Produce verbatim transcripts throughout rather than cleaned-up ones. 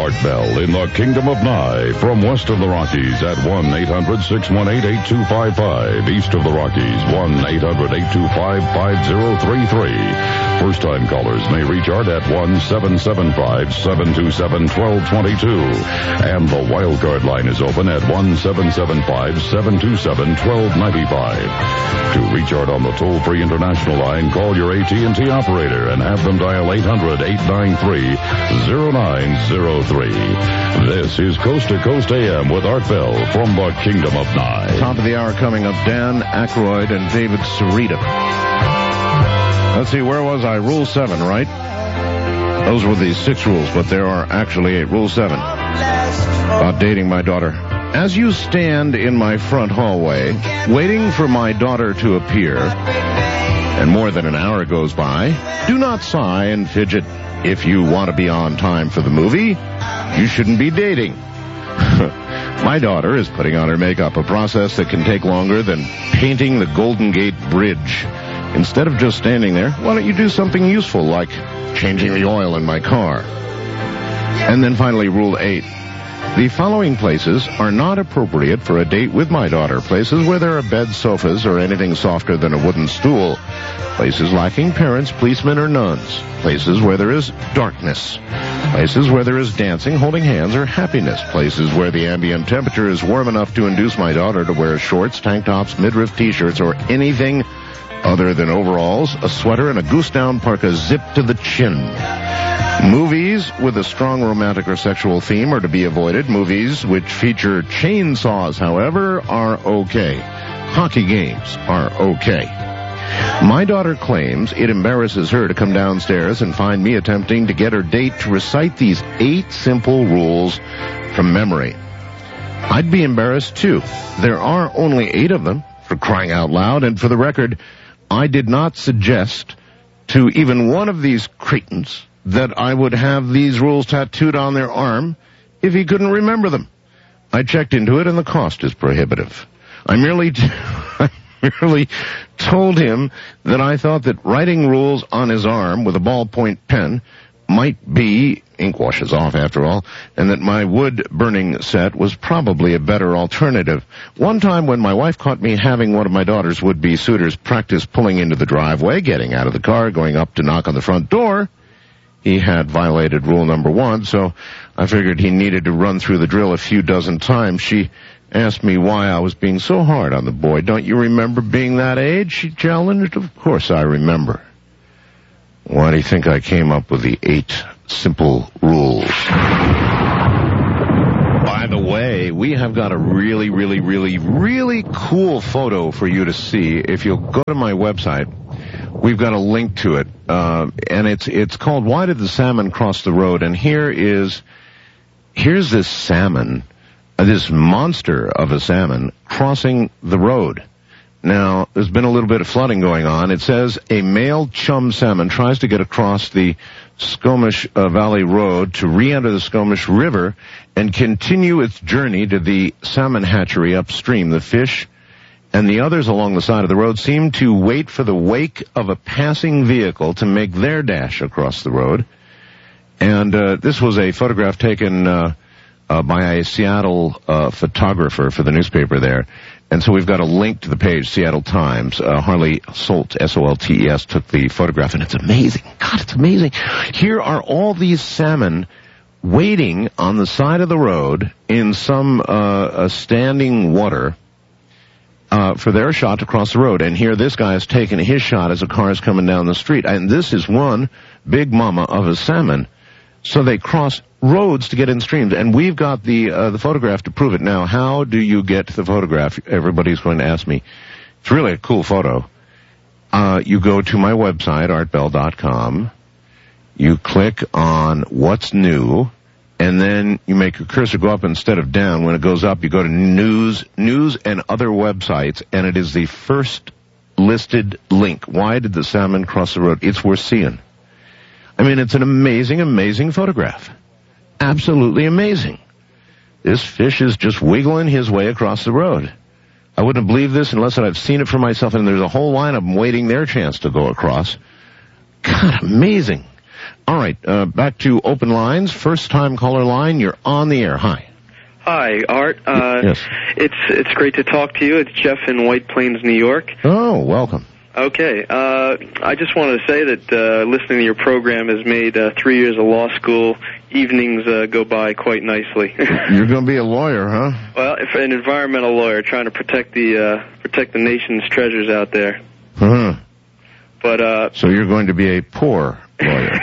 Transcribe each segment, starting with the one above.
Art Bell in the Kingdom of Nye. From west of the Rockies at one eight hundred six one eight eight two five five. East of the Rockies, one eight hundred eight two five five zero three three. First-time callers may reach Art at one seven seven five seven two seven one two two two. And the wildcard line is open at one seven seven five seven two seven one two nine five. To reach Art on the toll-free international line, call your A T and T operator and have them dial eight hundred eight nine three zero nine zero three. This is Coast to Coast A M with Art Bell from the Kingdom of Nye. Top of the hour coming up, Dan Aykroyd and David Sarita. Let's see, where was I? Rule seven, right? Those were the six rules, but there are actually eight. Rule seven, about dating my daughter. As you stand in my front hallway, waiting for my daughter to appear, and more than an hour goes by, do not sigh and fidget. If you want to be on time for the movie, you shouldn't be dating. My daughter is putting on her makeup, a process that can take longer than painting the Golden Gate Bridge. Instead of just standing there, why don't you do something useful like changing the oil in my car? And then finally, Rule eight. The following places are not appropriate for a date with my daughter. Places where there are bed sofas or anything softer than a wooden stool. Places lacking parents, policemen, or nuns. Places where there is darkness. Places where there is dancing, holding hands, or happiness. Places where the ambient temperature is warm enough to induce my daughter to wear shorts, tank tops, midriff t-shirts, or anything other than overalls, a sweater, and a goose-down parka zipped to the chin. Movies with a strong romantic or sexual theme are to be avoided. Movies which feature chainsaws, however, are okay. Hockey games are okay. My daughter claims it embarrasses her to come downstairs and find me attempting to get her date to recite these eight simple rules from memory. I'd be embarrassed, too. There are only eight of them, for crying out loud, and for the record, I did not suggest to even one of these cretins that I would have these rules tattooed on their arm if he couldn't remember them. I checked into it, and the cost is prohibitive. I merely, t- I merely told him that I thought that writing rules on his arm with a ballpoint pen might be, ink washes off after all, and that my wood-burning set was probably a better alternative. One time when my wife caught me having one of my daughter's would-be suitors practice pulling into the driveway, getting out of the car, going up to knock on the front door, he had violated rule number one, so I figured he needed to run through the drill a few dozen times. She asked me why I was being so hard on the boy. Don't you remember being that age? She challenged. Of course I remember. Why do you think I came up with the eight simple rules? By the way, we have got a really, really, really, really cool photo for you to see. If you'll go to my website, we've got a link to it, uh, and it's it's called Why Did the Salmon Cross the Road? And here is, here's this salmon, uh, this monster of a salmon crossing the road. Now, there's been a little bit of flooding going on. It says a male chum salmon tries to get across the Skomish uh, Valley Road to re-enter the Skomish River and continue its journey to the salmon hatchery upstream. The fish and the others along the side of the road seem to wait for the wake of a passing vehicle to make their dash across the road. And uh, this was a photograph taken uh, uh, by a Seattle uh, photographer for the newspaper there. And so we've got a link to the page, Seattle Times. Uh, Harley Solt, S O L T E S, took the photograph, and it's amazing. God, it's amazing. Here are all these salmon waiting on the side of the road in some uh, standing water uh, for their shot to cross the road. And here this guy is taking his shot as a car is coming down the street. And this is one big mama of a salmon. So they cross roads to get in streams, and we've got the uh, the photograph to prove it. Now, how do you get the photograph? Everybody's going to ask me. It's really a cool photo. Uh, you go to my website, art bell dot com. You click on What's New, and then you make your cursor go up instead of down. When it goes up, you go to News, News and Other Websites, and it is the first listed link. Why did the salmon cross the road? It's worth seeing. I mean, it's an amazing, amazing photograph. Absolutely amazing. This fish is just wiggling his way across the road. I wouldn't believe this unless I've seen it for myself, and there's a whole line of them waiting their chance to go across. God, amazing. All right, uh, back to open lines. First-time caller line, you're on the air. Hi. Hi, Art. Uh, yes. It's it's great to talk to you. It's Jeff in White Plains, New York. Oh, welcome. Okay. Uh, I just wanted to say that uh, listening to your program has made uh, three years of law school evenings uh, go by quite nicely. You're going to be a lawyer, huh? Well, if an environmental lawyer trying to protect the uh, protect the nation's treasures out there. Uh-huh. But uh, so you're going to be a poor lawyer.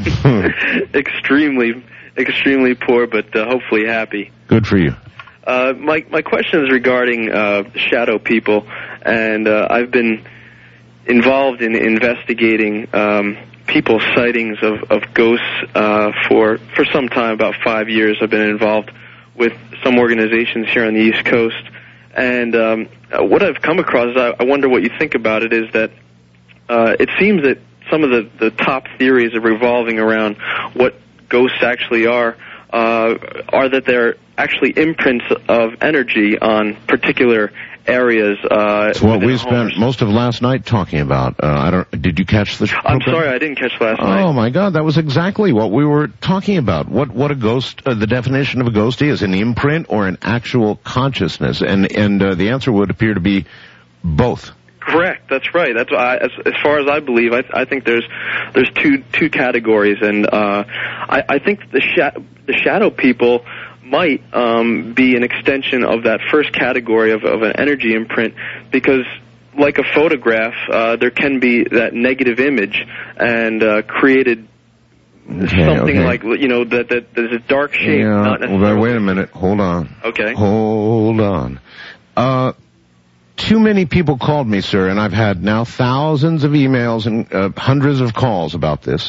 extremely, extremely poor, but uh, hopefully happy. Good for you. Uh, my my question is regarding uh, shadow people, and uh, I've been involved in investigating um, people's sightings of, of ghosts uh, for for some time, about five years. I've been involved with some organizations here on the East Coast, and um, what I've come across, I, I wonder what you think about it, is that uh, it seems that some of the, the top theories are revolving around what ghosts actually are, uh, are that they're actually imprints of energy on particular areas. Uh, it's what we spent most of last night talking about. Uh, I don't. Did you catch the? I'm sorry, I didn't catch last oh, night. Oh my God, that was exactly what we were talking about. What what a ghost? Uh, the definition of a ghost is an imprint or an actual consciousness, and and uh, the answer would appear to be both. Correct. That's right. That's I, as, as far as I believe. I, I think there's there's two two categories, and uh, I, I think the sha- the shadow people might um, be an extension of that first category of, of an energy imprint, because like a photograph, uh, there can be that negative image and uh, created okay, something okay. like, you know, that, that there's a dark shape. Yeah, not necessarily. well, wait a minute. Hold on. Okay. Hold on. Uh, too many people called me, sir, and I've had now thousands of emails and uh, hundreds of calls about this.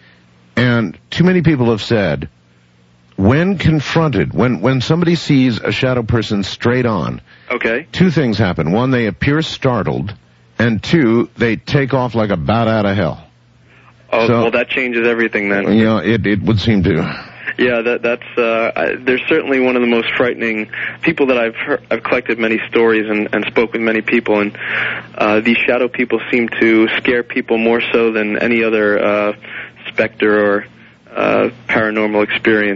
And too many people have said, when confronted, when, when somebody sees a shadow person straight on, okay, two things happen. One, they appear startled, and two, they take off like a bat out of hell. Oh, so, well, that changes everything then. Yeah, it, it would seem to. Yeah, that, that's, uh, I, they're certainly one of the most frightening people that I've heard. I've collected many stories and, and spoke with many people, and uh, these shadow people seem to scare people more so than any other uh, specter or Uh, paranormal experience.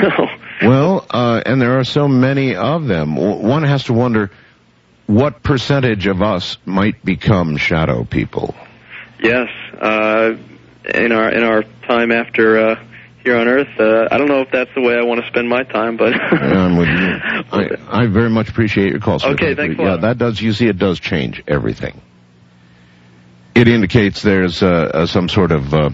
Well, uh, and there are so many of them. One has to wonder what percentage of us might become shadow people. Yes, uh, in our in our time after uh, here on Earth, uh, I don't know if that's the way I want to spend my time, but I'm with you. I, I very much appreciate your call, sir. Okay, thanks a lot. Yeah, that does. You see, it does change everything. It indicates there's uh, uh, some sort of Uh,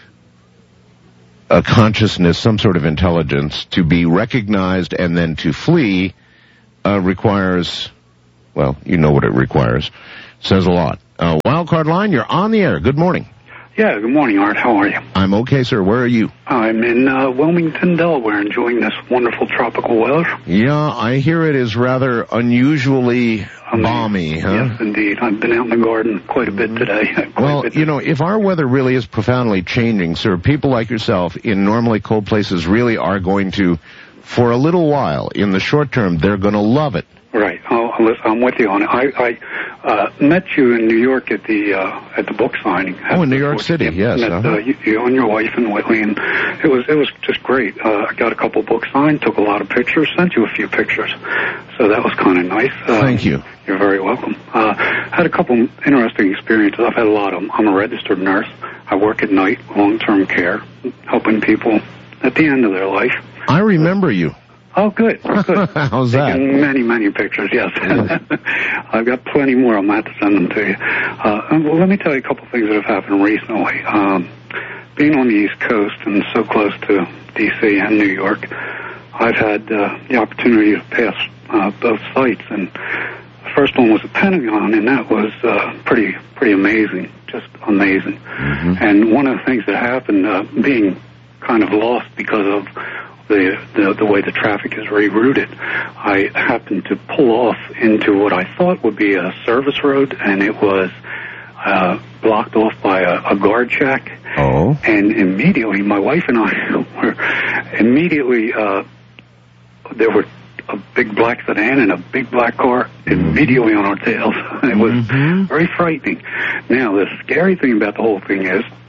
a consciousness, some sort of intelligence. To be recognized and then to flee uh, requires, well, you know what it requires. Says a lot. Uh, Wildcard line, you're on the air. Good morning. Yeah, good morning, Art. How are you? I'm okay, sir. Where are you? I'm in uh, Wilmington, Delaware, enjoying this wonderful tropical weather. Yeah, I hear it is rather unusually um, balmy, huh? Yes, indeed. I've been out in the garden quite a bit today. Quite well, bit. you know, if our weather really is profoundly changing, sir, people like yourself in normally cold places really are going to, for a little while, in the short term, they're going to love it. Right. Oh, listen, I'm with you on it. I, I uh, met you in New York at the uh, at the book signing. Oh, in New York City, yes. Met, uh-huh. uh, you, you and your wife and Whitley, and it was it was just great. Uh, I got a couple books signed, took a lot of pictures, sent you a few pictures, so that was kind of nice. Uh, Thank you. You're very welcome. Uh, had a couple interesting experiences. I've had a lot of them. I'm a registered nurse. I work at night, long-term care, helping people at the end of their life. I remember you. Oh, good. good. How's that? Taking many, many pictures, yes. I've got plenty more. I'm going to have to send them to you. Uh, well, let me tell you a couple of things that have happened recently. Um, being on the East Coast and so close to D C and New York, I've had uh, the opportunity to pass uh, both sites. And the first one was the Pentagon, and that was uh, pretty pretty amazing, just amazing. Mm-hmm. And one of the things that happened, uh, being kind of lost because of The, the the way the traffic is rerouted, I happened to pull off into what I thought would be a service road, and it was uh, blocked off by a, a guard shack. Oh. And immediately, my wife and I were immediately, uh, there were a big black sedan and a big black car immediately on our tails. It was mm-hmm. very frightening. Now, the scary thing about the whole thing is,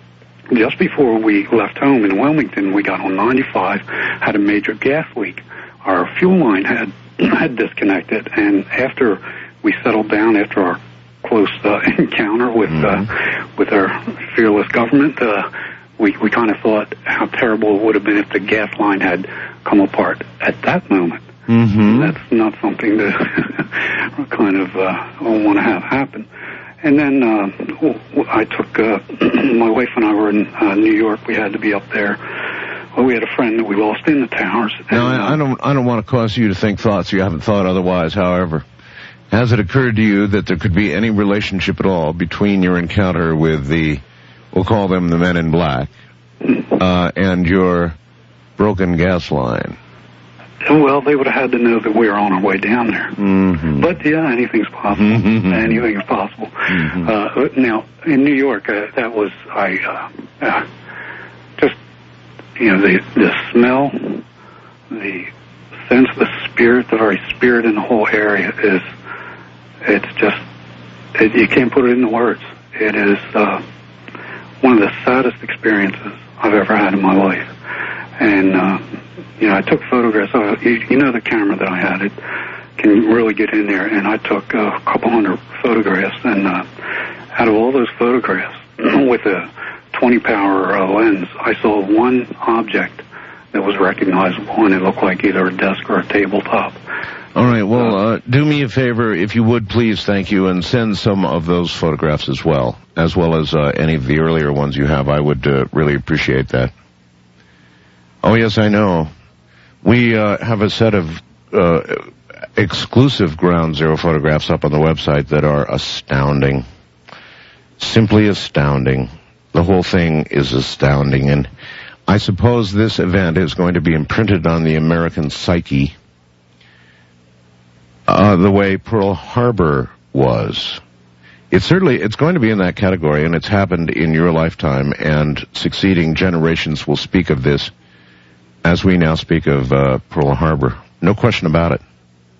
just before we left home in Wilmington, we got on ninety-five, had a major gas leak. Our fuel line had had disconnected, and after we settled down after our close uh, encounter with mm-hmm. uh, with our fearless government, uh, we we kind of thought how terrible it would have been if the gas line had come apart at that moment. Mm-hmm. That's not something that kind of uh, want to have happen. And then uh, I took uh, my wife and I were in uh, New York. We had to be up there. Well, we had a friend that we lost in the towers. Now, I, I don't, I don't want to cause you to think thoughts you haven't thought otherwise. However, has it occurred to you that there could be any relationship at all between your encounter with the, we'll call them the Men in Black, uh, and your broken gas line? Well, they would have had to know that we were on our way down there. Mm-hmm. But, yeah, anything's possible. Mm-hmm. Anything is possible. Mm-hmm. Uh, now, in New York, uh, that was, I, uh, uh, just, you know, the, the smell, the sense, the spirit, the very spirit in the whole area is, it's just, it, you can't put it into words. It is uh, one of the saddest experiences I've ever had in my life. And, uh, you know, I took photographs. Uh, you, you know the camera that I had, it can really get in there. And I took uh, a couple hundred photographs. And uh, out of all those photographs, with a twenty power uh, lens, I saw one object that was recognizable, and it looked like either a desk or a tabletop. All right, well, uh, do me a favor, if you would, please, thank you, and send some of those photographs as well, as well as uh, any of the earlier ones you have. I would uh, really appreciate that. Oh, yes, I know. We uh, have a set of uh, exclusive Ground Zero photographs up on the website that are astounding. Simply astounding. The whole thing is astounding, and I suppose this event is going to be imprinted on the American psyche uh, the way Pearl Harbor was. It's certainly, it's going to be in that category, and it's happened in your lifetime, and succeeding generations will speak of this as we now speak of uh, Pearl Harbor. No question about it.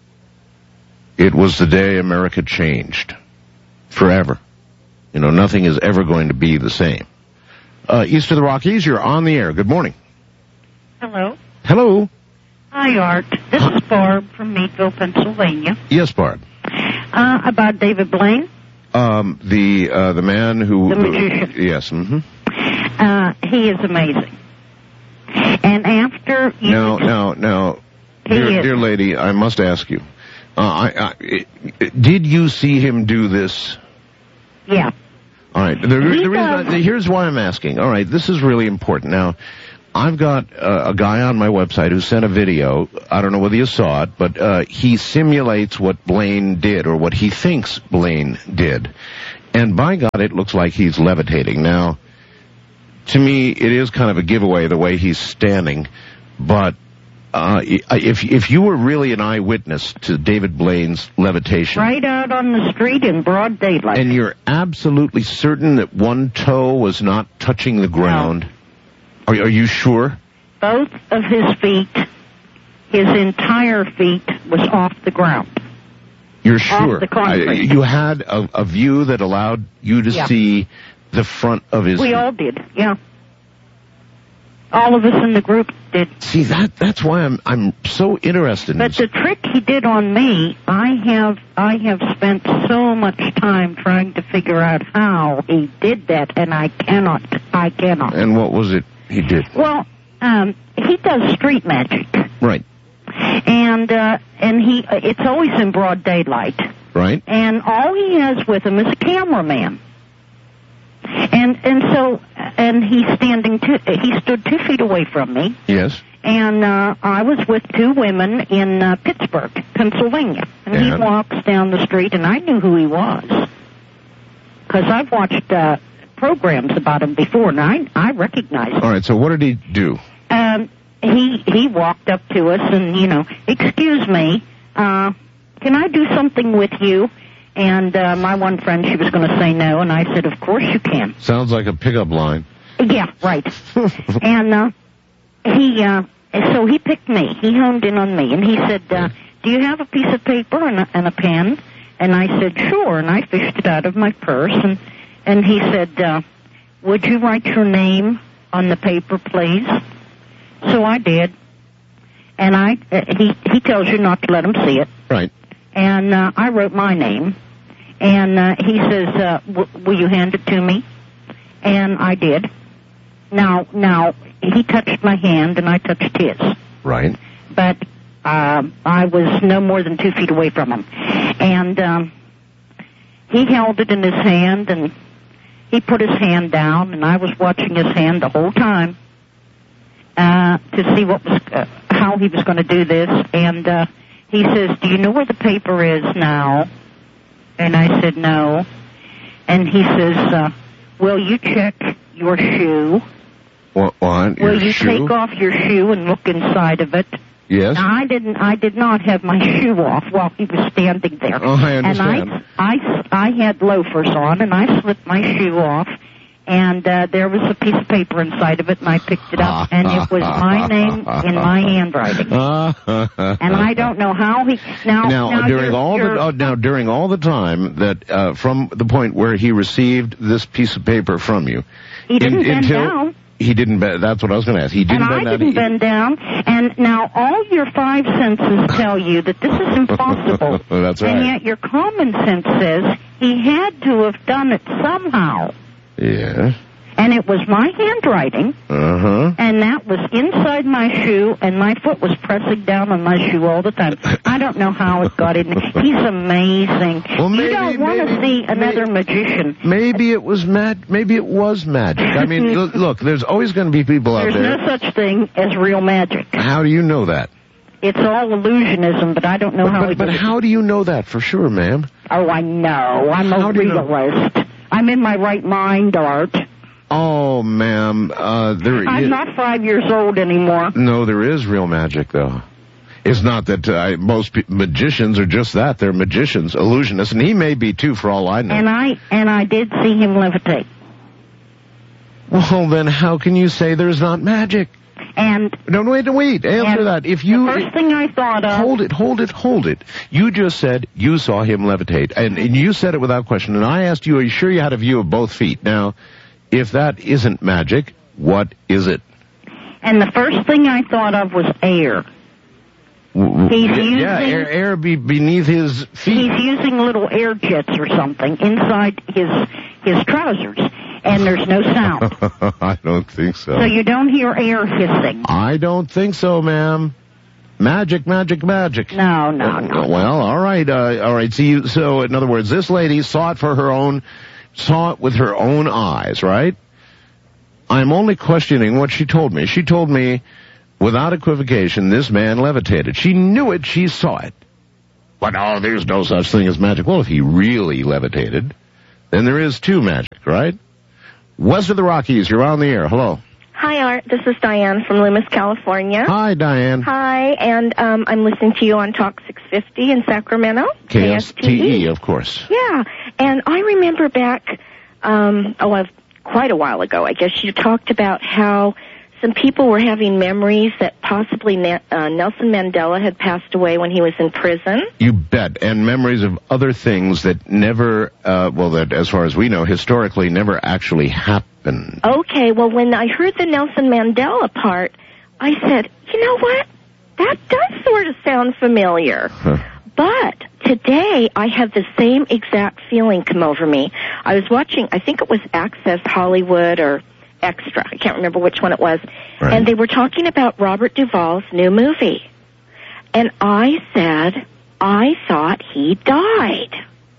It was the day America changed. Forever. You know, nothing is ever going to be the same. Uh, East of the Rockies, you're on the air. Good morning. Hello. Hello. Hi, Art. This is Barb from Meadville, Pennsylvania. Yes, Barb. Uh, about David Blaine? Um, the, uh, the man who... The magician. Uh, yes, mm-hmm. Uh, he is amazing. And after you... Now, now, now, dear, dear lady, I must ask you, uh, I, I, did you see him do this? Yeah. All right. The, the reason I, here's why I'm asking. All right, this is really important. Now, I've got uh, a guy on my website who sent a video. I don't know whether you saw it, but uh, he simulates what Blaine did, or what he thinks Blaine did. And by God, it looks like he's levitating. Now, to me, it is kind of a giveaway the way he's standing, but uh, if if you were really an eyewitness to David Blaine's levitation... Right out on the street in broad daylight. And you're absolutely certain that one toe was not touching the ground? No. Are, are you sure? Both of his feet, his entire feet, was off the ground. You're sure? Off the concrete. I, you had a, a view that allowed you to yeah. see the front of his... We all did, yeah. All of us in the group did. See, that that's why I'm I'm so interested in But this. the trick he did on me, I have I have spent so much time trying to figure out how he did that, and I cannot. I cannot. And what was it he did? Well, um, he does street magic. Right. And uh, and he it's always in broad daylight. Right. And all he has with him is a cameraman. And and so and he's standing two, he stood two feet away from me. Yes. And uh, I was with two women in uh, Pittsburgh, Pennsylvania. And, and he walks down the street, and I knew who he was because I've watched uh, programs about him before, and I I recognized him. All right. So what did he do? Um, he he walked up to us, and you know, excuse me, uh, can I do something with you? And uh, my one friend, she was going to say no, and I said, of course you can. Sounds like a pickup line. Yeah, right. and uh, he, uh, so he picked me. He honed in on me, and he said, uh, do you have a piece of paper and a, and a pen? And I said, sure, and I fished it out of my purse, and, and he said, uh, would you write your name on the paper, please? So I did. And I, uh, he, he tells you not to let him see it. Right. And uh, I wrote my name. And uh, he says, uh, w- will you hand it to me? And I did. Now, now, he touched my hand and I touched his. Right. But uh, I was no more than two feet away from him. And um, he held it in his hand and he put his hand down, and I was watching his hand the whole time uh, to see what was uh, how he was going to do this. And uh, he says, do you know where the paper is now? And I said, no. And he says, uh, will you check your shoe? What? what? Will Your you shoe? take off your shoe and look inside of it? Yes. Now, I didn't. I did not have my shoe off while he was standing there. Oh, I understand. And I, I, I had loafers on, and I slipped my shoe off, and uh, there was a piece of paper inside of it, and I picked it up, and it was my name in my handwriting. And I don't know how he. Now, now, now during you're, all you're, the oh, now during all the time that uh, from the point where he received this piece of paper from you, he didn't in, bend until, down. He didn't bend. That's what I was going to ask. He didn't and bend I down. didn't He- bend down. And now all your five senses tell you that this is impossible. That's right. And yet your common sense says he had to have done it somehow. Yeah. And it was my handwriting, Uh huh. and that was inside my shoe, and my foot was pressing down on my shoe all the time. I don't know how it got in. He's amazing. Well, maybe- you don't want to maybe- see another magician. Maybe it was mag- Maybe it was magic. I mean, look, look, there's always going to be people out There's there. no such thing as real magic. How do you know that? It's all illusionism, but I don't know But, how but, he but did it. how do you know that for sure, ma'am? Oh, I know. I'm How a do you know? realist. I'm in my right mind, Art. Oh, ma'am, uh, there I'm is- not five years old anymore. No, there is real magic, though. It's not that uh, most pe- magicians are just that. They're magicians, illusionists, and he may be, too, for all I know. And I and I did see him levitate. Well, then how can you say there's not magic? And No, wait, wait, answer and that. If you... the first thing I thought of... Hold it, hold it, hold it. You just said you saw him levitate, and, and you said it without question, and I asked you, are you sure you had a view of both feet? Now, if that isn't magic, what is it? And the first thing I thought of was air. W- w- He's yeah, using- yeah, air, air be beneath his feet. He's using little air jets or something inside his his trousers, and there's no sound. I don't think so. So you don't hear air hissing. I don't think so, ma'am. Magic, magic, magic. No, no, no. Well, all right, uh, all right. So, you, so in other words, this lady saw it for her own, saw it with her own eyes, right? I'm only questioning what she told me. She told me, without equivocation, this man levitated. She knew it. She saw it. But oh, there's no such thing as magic. Well, if he really levitated, then there is too magic, right? West of the Rockies, you're on the air. Hello. Hi, Art. This is Diane from Loomis, California. Hi, Diane. Hi, and um, I'm listening to you on Talk six fifty in Sacramento. K S T E, of course. Yeah, and I remember back, um, oh, I've, quite a while ago, I guess, you talked about how some people were having memories that possibly Na- uh, Nelson Mandela had passed away when he was in prison. You bet. And memories of other things that never, uh, well, that as far as we know, historically never actually happened. Okay, well, when I heard the Nelson Mandela part, I said, you know what? That does sort of sound familiar. Huh. But today, I have the same exact feeling come over me. I was watching, I think it was Access Hollywood or Extra. I can't remember which one it was. Right. And they were talking about Robert Duvall's new movie. And I said, I thought he died.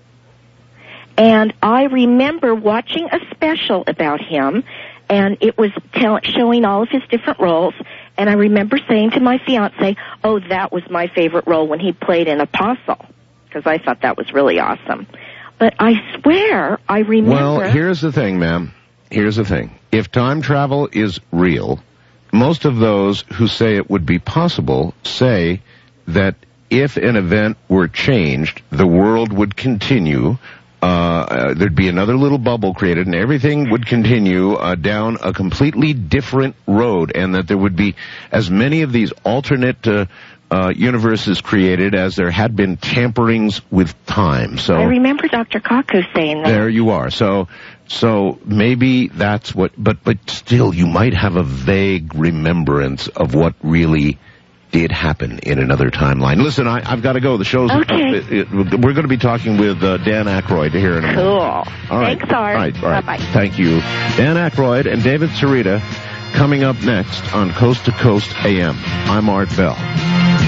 And I remember watching a special about him, and it was tell- showing all of his different roles. And I remember saying to my fiance, oh, that was my favorite role when he played an apostle, because I thought that was really awesome. But I swear I remember... Well, here's the thing, ma'am. Here's the thing. If time travel is real, most of those who say it would be possible say that if an event were changed, the world would continue uh, there'd be another little bubble created, and everything would continue uh, down a completely different road, and that there would be as many of these alternate uh, uh, universes created as there had been tamperings with time. So I remember Doctor Kaku saying that. There you are. So, so maybe that's what, but, but still, you might have a vague remembrance of what really did happen in another timeline. Listen, I, I've got to go. The show's... Okay. Uh, it, it, we're going to be talking with uh, Dan Aykroyd here in a minute. Cool. All right. Thanks, Art. All right, all right. Bye-bye. Thank you. Dan Aykroyd and David Sarita coming up next on Coast to Coast A M. I'm Art Bell.